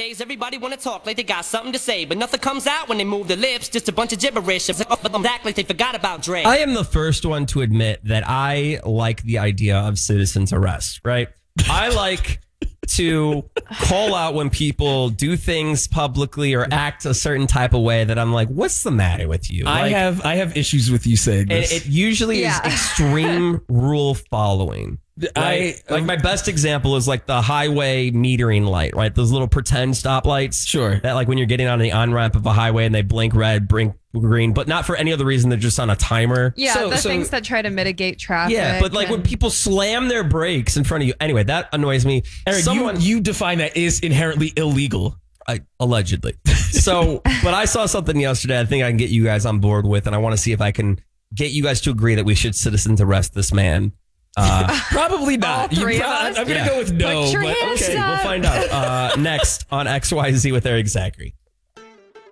Nowadays, everybody wanna talk like they got something to say, but nothing comes out when they move their lips. Just a bunch of gibberish. Act like they forgot about Dre. I am the first one to admit that I like the idea of citizen's arrest, right? I like to call out when people do things publicly or act a certain type of way that I'm like, what's the matter with you? I have issues with you saying this. It usually is extreme rule following. Right? Like my best example is like the highway metering light, right? Those little pretend stoplights. Sure. That like when you're getting on the on-ramp of a highway and they blink red, blink green, but not for any other reason. They're just on a timer. Yeah, the things that try to mitigate traffic. Yeah, but like when people slam their brakes in front of you. Anyway, that annoys me. Eric, you define that is inherently illegal. Allegedly. So, but I saw something yesterday I think I can get you guys on board with, and I want to see if I can get you guys to agree that we should citizens arrest this man. Probably not. All three of us? I'm going to go with no. Put your but hands okay, up. We'll find out next on XYZ with Eric Zachary.